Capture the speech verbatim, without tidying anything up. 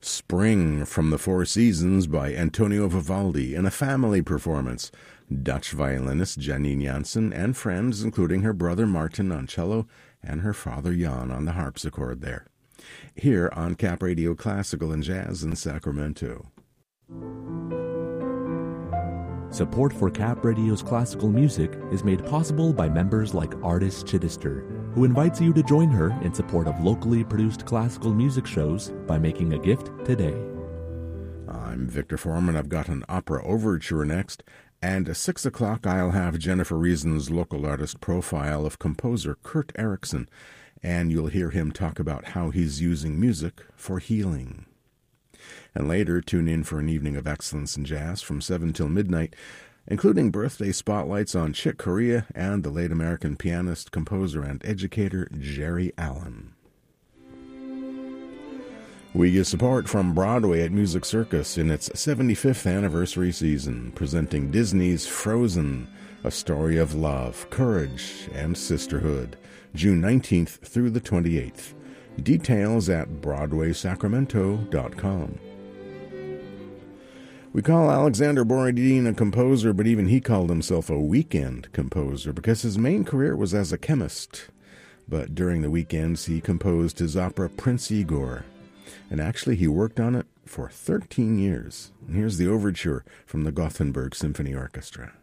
Spring from the Four Seasons by Antonio Vivaldi in a family performance. Dutch violinist Janine Jansen and friends, including her brother Martin on cello and her father Jan on the harpsichord there. Here on Cap Radio Classical and Jazz in Sacramento. Support for Cap Radio's classical music is made possible by members like Artis Chittister, who invites you to join her in support of locally produced classical music shows by making a gift today. I'm Victor Foreman. I've got an opera overture next, and at six o'clock I'll have Jennifer Reason's local artist profile of composer Kurt Erickson, and you'll hear him talk about how he's using music for healing. And later, tune in for an evening of excellence in jazz from seven till midnight, including birthday spotlights on Chick Corea and the late American pianist, composer, and educator Jerry Allen. We get support from Broadway at Music Circus in its seventy-fifth anniversary season, presenting Disney's Frozen, a story of love, courage, and sisterhood, June nineteenth through the twenty-eighth. Details at broadway sacramento dot com. We call Alexander Borodin a composer, but even he called himself a weekend composer because his main career was as a chemist. But during the weekends, he composed his opera Prince Igor. And actually, he worked on it for thirteen years. And here's the overture from the Gothenburg Symphony Orchestra.